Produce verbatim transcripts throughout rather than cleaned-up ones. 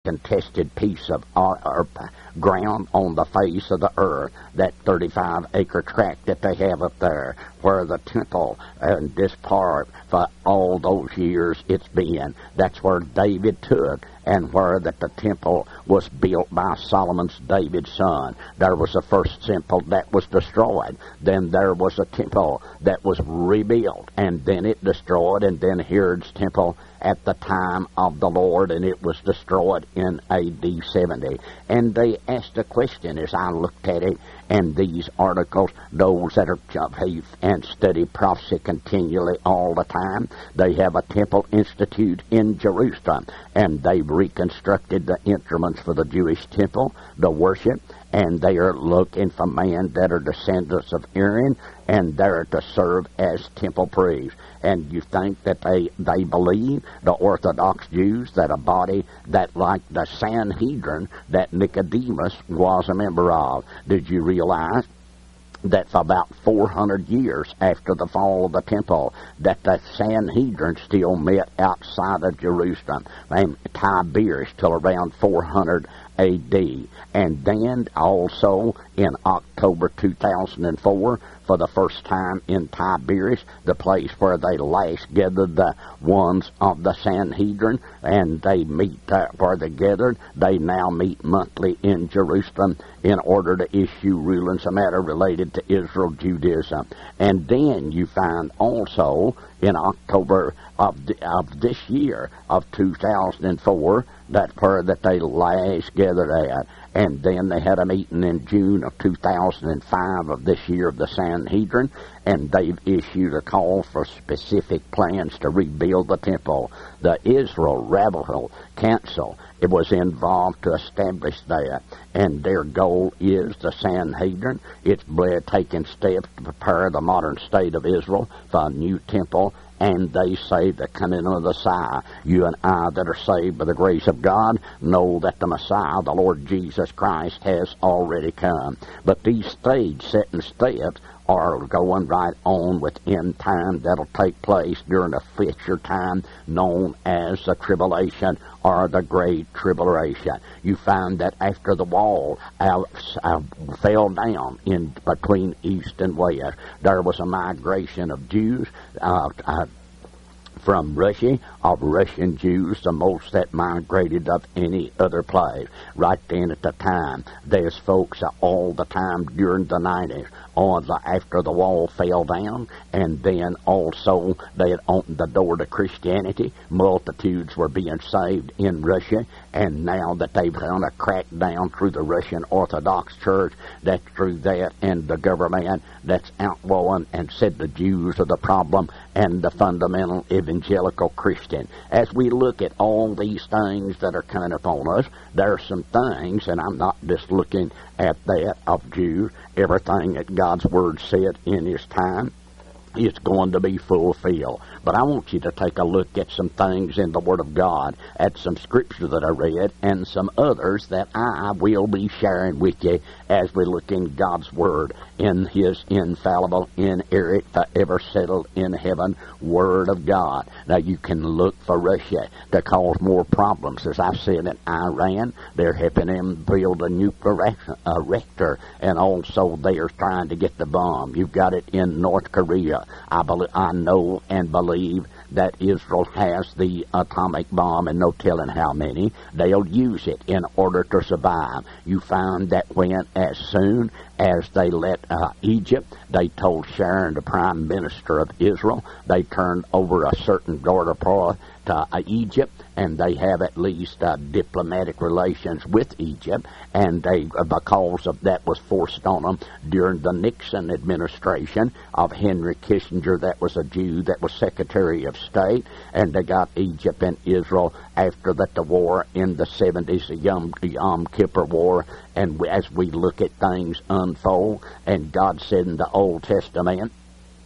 contested piece of uh, or ground on the face of the earth, that thirty-five acre tract that they have up there, where the temple and this part for all those years it's been. That's where David took, and where that the temple was built by Solomon's David's son. There was the first temple that was destroyed. Then there was a temple that was rebuilt, and then it destroyed, and then Herod's temple at the time of the Lord, and it was destroyed in A D seventy. And they asked a question as I looked at it, and these articles, those that are faith and study prophecy continually all the time, they have a temple institute in Jerusalem, and they've reconstructed the instruments for the Jewish temple, the worship, and they are looking for men that are descendants of Aaron, and they're to serve as temple priests. And you think that they, they believe, the Orthodox Jews, that a body that like the Sanhedrin that Nicodemus was a member of. Did you realize that for about four hundred years after the fall of the temple, that the Sanhedrin still met outside of Jerusalem, named Tiberias, till around four hundred A D. And then also in October two thousand four, for the first time in Tiberias, the place where they last gathered the ones of the Sanhedrin, and they meet uh, where they gathered. They now meet monthly in Jerusalem in order to issue rulings, a matter related to Israel Judaism. And then you find also in October of, the, of this year of two thousand four, that where that they last gathered at. And then they had a meeting in June of two thousand five of this year of the Sanhedrin, and they've issued a call for specific plans to rebuild the temple. The Israel Rabbinical Council, it was involved to establish that, and their goal is the Sanhedrin. It's taking steps to prepare the modern state of Israel for a new temple, and they say the coming of the Messiah. You and I that are saved by the grace of God know that the Messiah, the Lord Jesus Christ, has already come. But these stage-setting steps are going right on within time that'll take place during a future time known as the tribulation or the Great Tribulation. You find that after the wall uh, uh, fell down in between east and west, there was a migration of Jews uh, uh, from Russia, of Russian Jews, the most that migrated of any other place. Right then at the time, there's folks uh, all the time during the nineties, on the, after the wall fell down, and then also they had opened the door to Christianity. Multitudes were being saved in Russia, and now that they've done a crackdown through the Russian Orthodox Church, that's through that, and the government that's outlawing and said the Jews are the problem, and the fundamental evangelical Christian. As we look at all these things that are coming upon us, there are some things, and I'm not just looking at that of Jews, everything that God's Word said in His time, it's going to be fulfilled. But I want you to take a look at some things in the Word of God, at some scripture that I read, and some others that I will be sharing with you as we look in God's Word, in His infallible, inerrant, forever settled in heaven Word of God. Now you can look for Russia to cause more problems. As I said in Iran, they're helping them build a nuclear uh, reactor, and also they are trying to get the bomb. You've got it in North Korea. I, believe, I know and believe that Israel has the atomic bomb, and no telling how many. They'll use it in order to survive. You found that when, as soon as they let uh, Egypt, they told Sharon, the prime minister of Israel, they turned over a certain daughter to uh, Egypt, and they have at least uh, diplomatic relations with Egypt, and they, uh, because of that was forced on them during the Nixon administration of Henry Kissinger, that was a Jew, that was Secretary of State, and they got Egypt and Israel after that the war in the seventies, the Yom, Yom Kippur War, and as we look at things unfold, and God said in the Old Testament,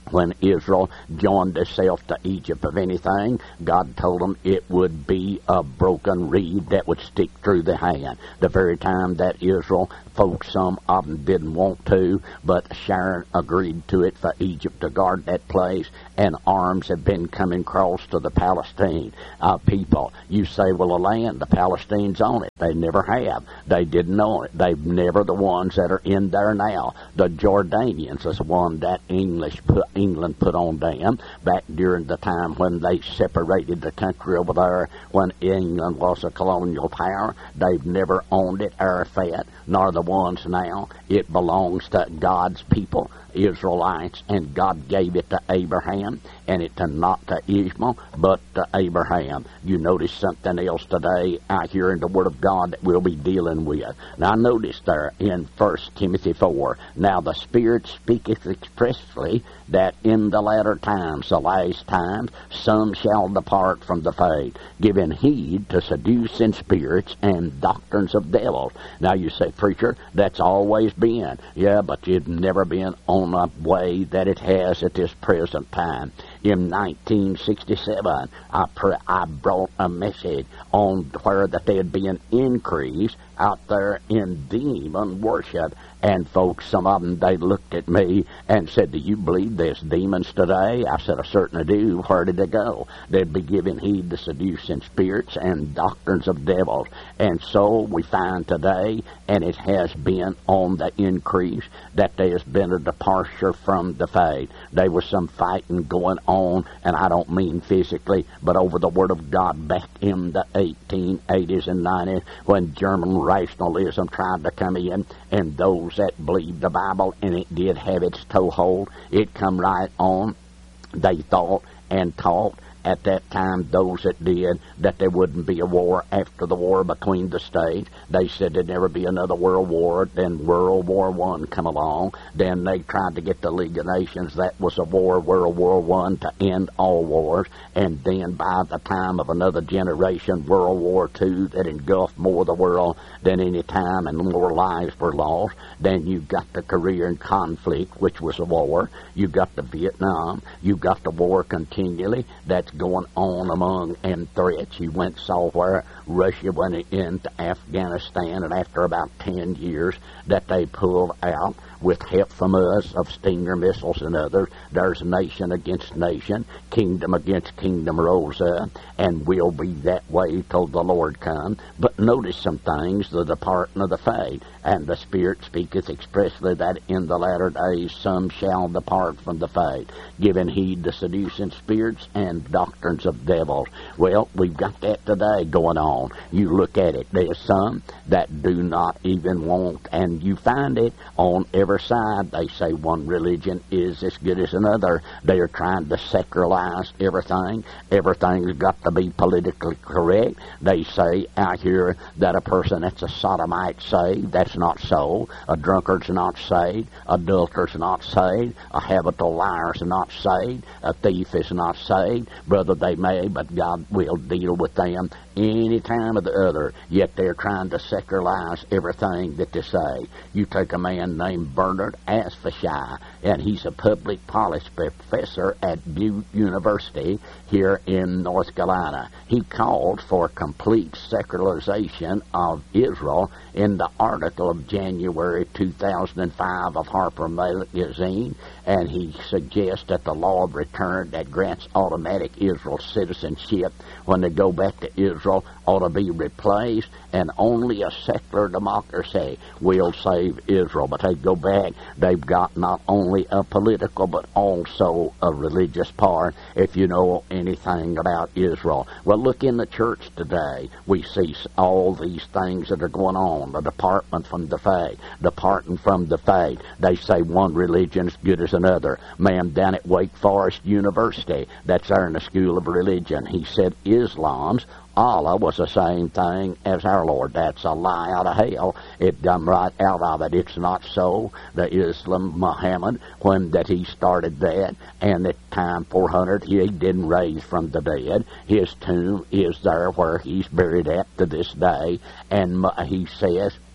When Israel joined itself to Egypt of anything, God told them it would be a broken reed that would stick through the hand. The very time that Israel, folks, some of them didn't want to, but Sharon agreed to it for Egypt to guard that place, and arms have been coming across to the Palestine uh, people. You say, well, the land, the Palestinians own it. They never have. They didn't own it. They've never the ones that are in there now. The Jordanians is one that English put England put on them back during the time when they separated the country over there when England was a colonial power. They've never owned it, Arafat, nor the ones now. It belongs to God's people, Israelites, and God gave it to Abraham, and it to not to Ishmael, but to Abraham. You notice something else today out here in the Word of God that we'll be dealing with. Now, notice there in First Timothy four, now the Spirit speaketh expressly that in the latter times, the last times, some shall depart from the faith, giving heed to seducing spirits and doctrines of devils. Now you say, preacher, that's always been. Yeah, but it's never been on a way that it has at this present time. In nineteen sixty-seven, I, pre- I brought a message on where that there'd be an increase out there in demon worship. And folks, some of them, they looked at me and said, do you believe there's demons today? I said, I certainly do. Where did they go? They'd be giving heed to seducing spirits and doctrines of devils. And so we find today, and it has been on the increase, that there has been a departure from the faith. There was some fighting going on, and I don't mean physically, but over the Word of God back in the eighteen eighties and nineties when German rationalism tried to come in, and those that believed the Bible, and it did have its toehold, it come right on. They thought and taught at that time, those that did, that there wouldn't be a war after the war between the states. They said there'd never be another world war. Then World War One come along. Then they tried to get the League of Nations. That was a war, World War One, to end all wars. And then by the time of another generation, World War Two, that engulfed more of the world than any time, and more lives were lost. Then you got the Korean conflict, which was a war. You got the Vietnam. You got the war continually. That's going on among and threats. You went saw where Russia went into Afghanistan, and after about ten years that they pulled out with help from us of Stinger missiles and others. There's nation against nation, kingdom against kingdom rose up, and will be that way till the Lord come. But notice some things, the departing of the faith, and the Spirit speaketh expressly that in the latter days some shall depart from the faith, giving heed to seducing spirits and doctrines of devils. Well, we've got that today going on. You look at it, there's some that do not even want, and you find it on every side. They say one religion is as good as another. They are trying to secularize everything. Everything's got to be politically correct. They say out here that a person that's a sodomite saved. That's not so. A drunkard's not saved. Adulterer's not saved. A habitual liar's not saved. A thief is not saved. Brother, they may, but God will deal with them any time or the other. Yet they're trying to secularize everything that they say. You take a man named Bernard Asfashai, and he's a public policy professor at Butte University here in North Carolina. He called for complete secularization of Israel in the article of January two thousand five of Harper Magazine, and he suggests that the law of return that grants automatic Israel citizenship when they go back to Israel ought to be replaced, and only a secular democracy will save Israel. But they go back, they've got not only a political but also a religious part, if you know anything about Israel. Well, look in the church today. We see all these things that are going on, the department from the faith, departing from the faith. They say one religion is good as another. Man down at Wake Forest University, that's there in the School of Religion, he said Islam's Allah was the same thing as our Lord. That's a lie out of hell. It come right out of it. It's not so. The Islam, Muhammad, when that he started that, and at time four hundred, he didn't raise from the dead. His tomb is there where he's buried at to this day, and he says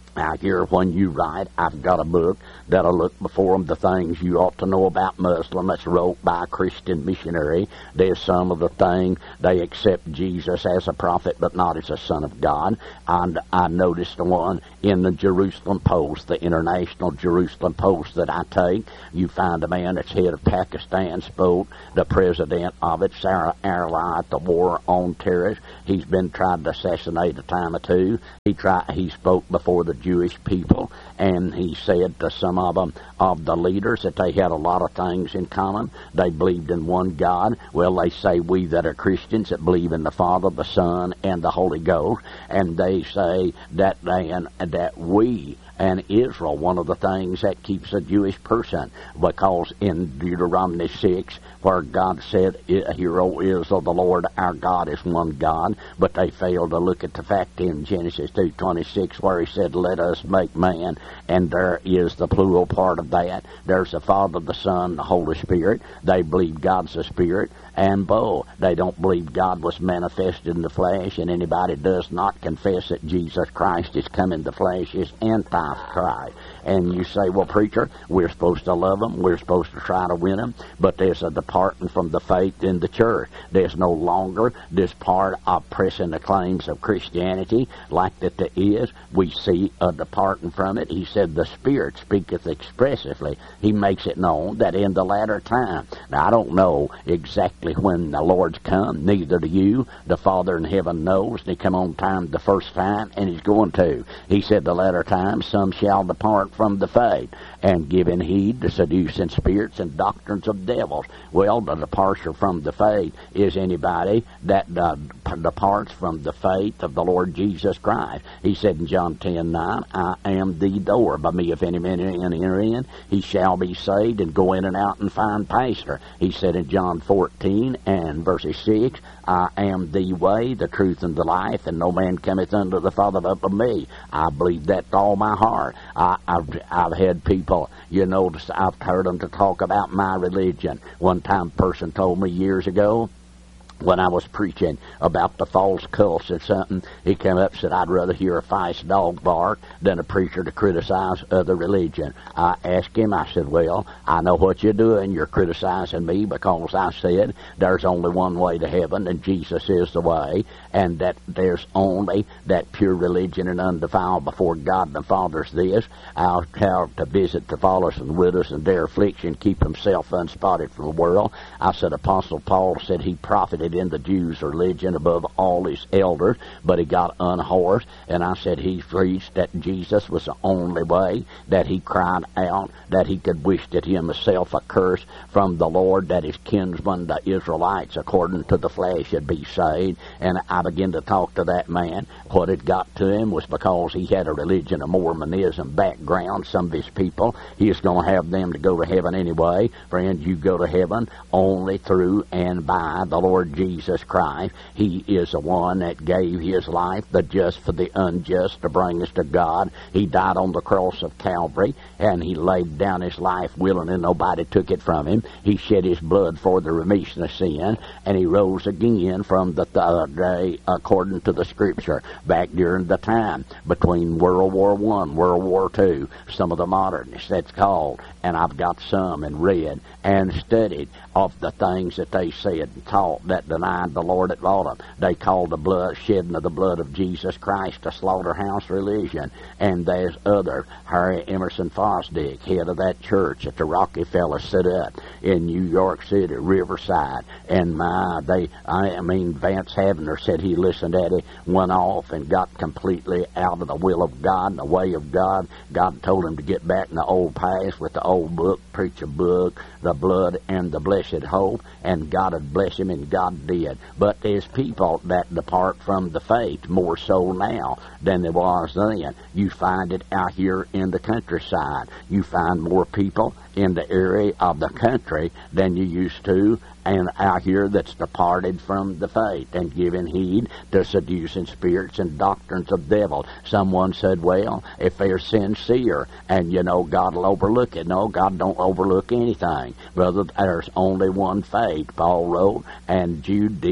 Out here, when you write, I've got a book that'll look before them the things you ought to know about Muslim. That's wrote by a Christian missionary. There's some of the things they accept Jesus as a prophet, but not as a son of God. And I noticed the one in the Jerusalem Post, the International Jerusalem Post that I take. You find a man that's head of Pakistan spoke, the president of it, Sarah Arlai, at the war on terrorists. He's been tried to assassinate a time or two. He tried. He spoke before the Jewish people, and he said to some of them, of the leaders, that they had a lot of things in common. They believed in one God. Well, they say we that are Christians that believe in the Father, the Son, and the Holy Ghost, and they say that they and that we and Israel, one of the things that keeps a Jewish person, because in Deuteronomy six, where God said, "Hear, O Israel, the Lord our God is one God," but they failed to look at the fact in Genesis two twenty-six, where he said, "Let us make man," and there is the plural part of that. There's the Father, the Son, the Holy Spirit. They believe God's a spirit, and bo, they don't believe God was manifested in the flesh, and anybody does not confess that Jesus Christ is come in the flesh is anti-Christ. And you say, well, preacher, we're supposed to love them, we're supposed to try to win them, but there's a departing from the faith in the church. There's no longer this part of pressing the claims of Christianity like that there is. We see a departing from it. He said, the Spirit speaketh expressively. He makes it known that in the latter time. Now, I don't know exactly when the Lord's come, neither do you. The Father in heaven knows, and he come on time the first time, and he's going to. He said, the latter time, some shall depart from the faith, and giving heed to seducing spirits and doctrines of devils. Well, the departure from the faith is anybody that uh, departs from the faith of the Lord Jesus Christ. He said in John ten nine, I am the door. By me, if any man enter in, he shall be saved, and go in and out and find pasture. He said in John fourteen and verse six, I am the way, the truth, and the life, and no man cometh unto the Father but by me. I believe that with all my heart. I, I've, I've had people, you know, I've heard them to talk about my religion. One time a person told me years ago, when I was preaching about the false cults or something, he came up and said, I'd rather hear a feist dog bark than a preacher to criticize other religion. I asked him, I said, well, I know what you're doing. You're criticizing me because I said there's only one way to heaven, and Jesus is the way, and that there's only that pure religion and undefiled before God and the Father's this. I'll have to visit the fatherless and widows and their affliction, keep himself unspotted from the world. I said, Apostle Paul said he profited in the Jews' religion above all his elders, but he got unhorsed. And I said he preached that Jesus was the only way, that he cried out that he could wish that himself a curse from the Lord, that his kinsmen, the Israelites, according to the flesh, should be saved. And I began to talk to that man. What had got to him was because he had a religion of Mormonism background. Some of his people, he was going to have them to go to heaven anyway. Friends, you go to heaven only through and by the Lord Jesus Christ. He is the one that gave his life, the just for the unjust, to bring us to God. He died on the cross of Calvary, and he laid down his life willing, and nobody took it from him. He shed his blood for the remission of sin, and he rose again from the third day according to the Scripture, back during the time between World War One, World War Two, some of the modernists, that's called, and I've got some and read and studied of the things that they said and taught that denied the Lord at bottom. They called the blood, shedding of the blood of Jesus Christ a slaughterhouse religion. And there's other, Harry Emerson Fosdick, head of that church that the Rockefeller set up in New York City, Riverside. And my, they, I mean, Vance Havner said he listened at it, went off and got completely out of the will of God and the way of God. God told him to get back in the old past with the old book, preach a book, the blood and the blessed hope, and God would bless him, and God did. But there's people that depart from the faith more so now than there was then. You find it out here in the countryside. You find more people in the area of the country than you used to, and out here that's departed from the faith and giving heed to seducing spirits and doctrines of devil. Someone said, well, if they're sincere, and you know God will overlook it. No, God don't overlook anything. Brother, there's only one faith, Paul wrote, and Jude did,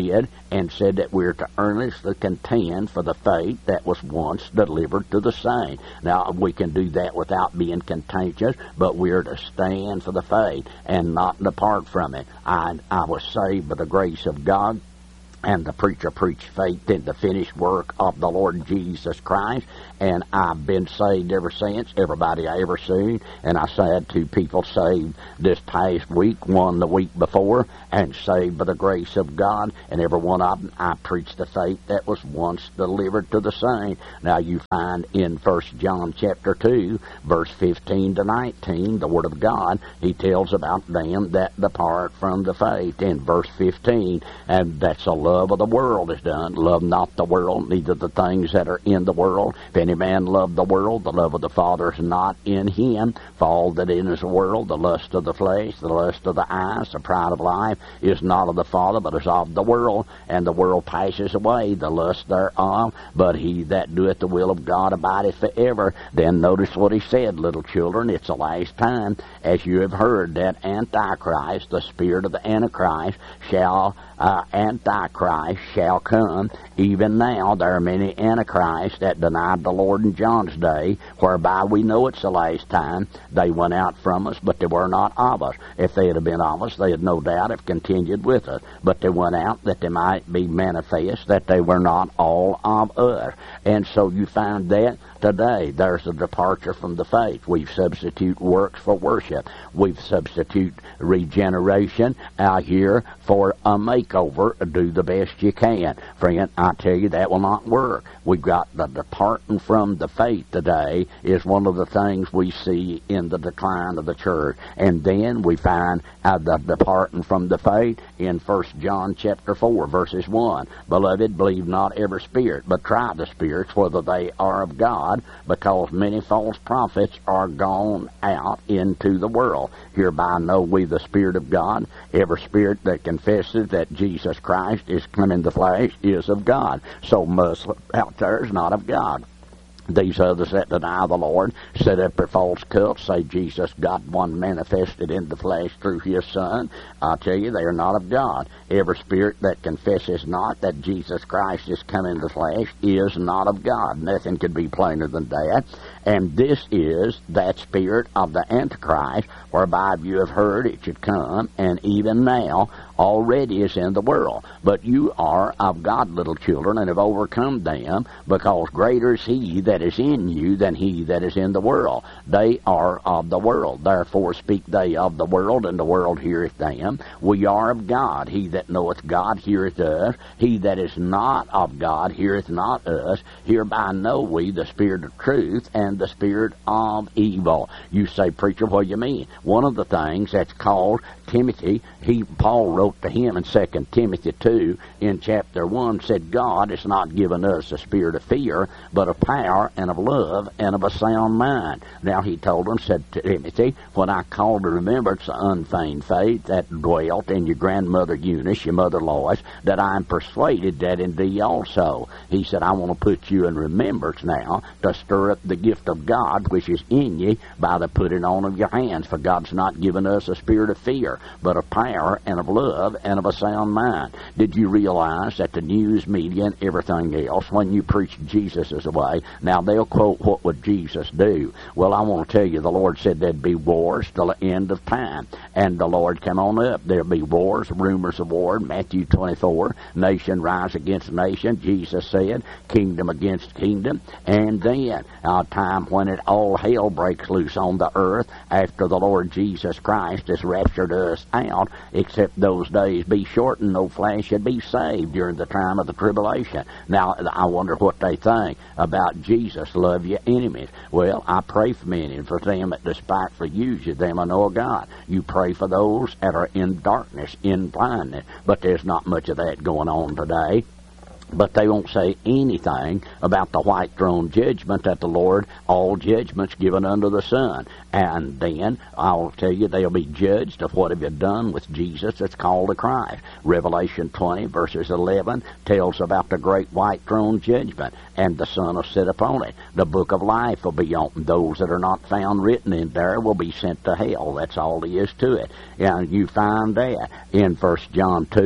and said that we're to earnestly contend for the faith that was once delivered to the saints. Now, we can do that without being contagious, but we're to stand for the faith and not depart from it. I, I was saved by the grace of God, and the preacher preached faith in the finished work of the Lord Jesus Christ, and I've been saved ever since, everybody I ever seen. And I had two people saved this past week, one the week before, and saved by the grace of God, and every one of them I preached the faith that was once delivered to the saints. Now you find in First John chapter two, verse fifteen to nineteen, the Word of God, he tells about them that depart from the faith in verse fifteen, and that's a love of the world is done. Love not the world, neither the things that are in the world. If any man love the world, the love of the Father is not in him. For all that in this world, the lust of the flesh, the lust of the eyes, the pride of life, is not of the Father, but is of the world. And the world passes away, the lust thereof, but he that doeth the will of God abideth forever. Then notice what he said, little children, it's the last time, as you have heard, that Antichrist, the spirit of the Antichrist, shall Uh, Antichrist shall come. Even now there are many Antichrists that denied the Lord in John's day, whereby we know it's the last time. They went out from us, but they were not of us. If they had been of us, they had no doubt have continued with us. But they went out that they might be manifest that they were not all of us. And so you find that today there's a departure from the faith. We've substitute works for worship. We've substitute regeneration out here for a makeover. Do the best you can. Friend, I tell you, that will not work. We've got the departing from the faith today is one of the things we see in the decline of the church. And then we find uh, the departing from the faith in First John chapter four, verses one. Beloved, believe not every spirit, but try the spirits whether they are of God, because many false prophets are gone out into the world. Hereby know we the Spirit of God. Every spirit that confesses that Jesus Christ is come in the flesh is of God. So Muslim out there is not of God. These others that deny the Lord set up their false cults, say Jesus, God one manifested in the flesh through his Son. I tell you, they are not of God. Every spirit that confesses not that Jesus Christ is come in the flesh is not of God. Nothing could be plainer than that. And this is that spirit of the Antichrist, whereby you have heard it should come, and even now already is in the world. But you are of God, little children, and have overcome them, because greater is he that is in you than he that is in the world. They are of the world, therefore speak they of the world, and the world heareth them. We are of God. He that knoweth God heareth us. He that is not of God heareth not us. Hereby know we the spirit of truth and the spirit of evil. You say, preacher, what do you mean? One of the things that's called Timothy, he Paul wrote to him in Second Timothy two in chapter one, said, God has not given us a spirit of fear, but of power and of love and of a sound mind. Now he told him, said to Timothy, when I call to remembrance the unfeigned faith that dwelt in your grandmother Eunice, your mother Lois, that I am persuaded that in thee also. He said, I want to put you in remembrance now to stir up the gift of God which is in you by the putting on of your hands. For God's not given us a spirit of fear, but of power and of love and of a sound mind. Did you realize that the news media and everything else, when you preach Jesus is the way, now they'll quote, what would Jesus do? Well, I want to tell you, the Lord said there'd be wars till the end of time. And the Lord come on up. There'll be wars, rumors of war, Matthew twenty-four, nation rise against nation, Jesus said, kingdom against kingdom. And then a time when it all hell breaks loose on the earth after the Lord Jesus Christ has raptured us out, except those days be shortened, no flesh should be saved during the time of the tribulation. Now, I wonder what they think about Jesus, love your enemies. Well, I pray for many, and for them that despitefully use you, them I know of God. You pray for those that are in darkness, in blindness, but there's not much of that going on today. But they won't say anything about the white throne judgment that the Lord, all judgments given under the sun. And then, I'll tell you, they'll be judged of what have you done with Jesus that's called a Christ. Revelation twenty, verses eleven, tells about the great white throne judgment, and the Son will sit upon it. The book of life will be opened. Those that are not found written in there will be sent to hell. That's all there is to it. And you find that in First John two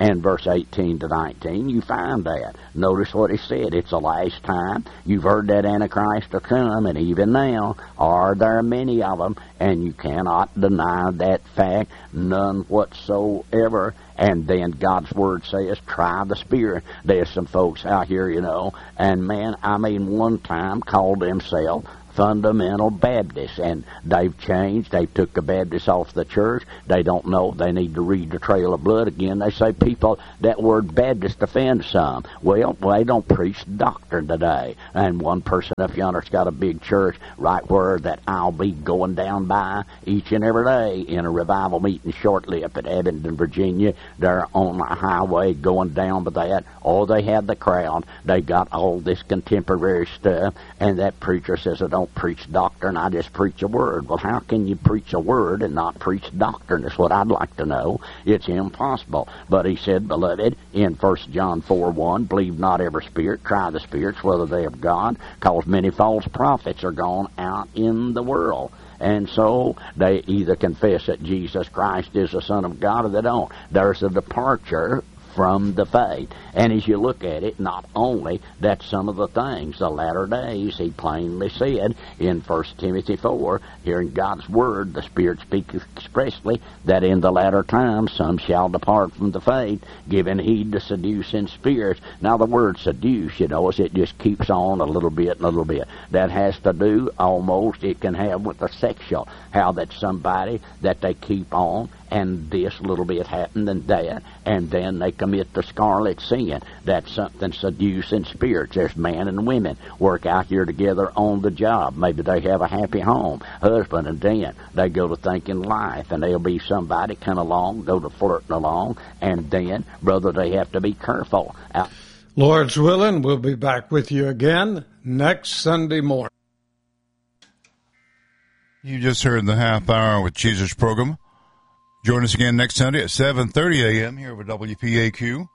and verse eighteen to nineteen, you find that. Notice what he said. It's the last time. You've heard that Antichrist will come, and even now are there many of them, and you cannot deny that fact, none whatsoever. And then God's Word says, try the Spirit. There's some folks out here, you know, and man, I mean, one time called themselves fundamental Baptists, and they've changed. They took the Baptists off the church. They don't know. They need to read the Trail of Blood again. They say people, that word Baptist offends some. Well, they don't preach doctrine today. And one person up yonder's got a big church right where that I'll be going down by each and every day in a revival meeting shortly up at Abingdon, Virginia. They're on the highway going down by that. Oh, they have the crowd. They got all this contemporary stuff, and that preacher says, I don't preach doctrine, I just preach a word. Well, how can you preach a word and not preach doctrine? That's what I'd like to know. It's impossible. But he said, beloved, in First John four one, believe not every spirit, try the spirits, whether they of God, because many false prophets are gone out in the world. And so they either confess that Jesus Christ is the Son of God or they don't. There's a departure from the faith. And as you look at it, not only that some of the things, the latter days, he plainly said in First Timothy four, here in God's Word, the Spirit speaks expressly that in the latter times some shall depart from the faith, giving heed to seducing spirits. Now the word seduce, you know, it just keeps on a little bit and a little bit. That has to do almost, it can have with the sexual, how that somebody that they keep on, and this little bit happened and that, and then they commit the scarlet sin. That's something seducing spirits. There's men and women work out here together on the job. Maybe they have a happy home, husband, and then they go to thinking life, and there'll be somebody come along, go to flirting along, and then, brother, they have to be careful. Out- Lord's willing, we'll be back with you again next Sunday morning. You just heard the Half Hour with Jesus program. Join us again next Sunday at seven thirty a.m. here with W P A Q.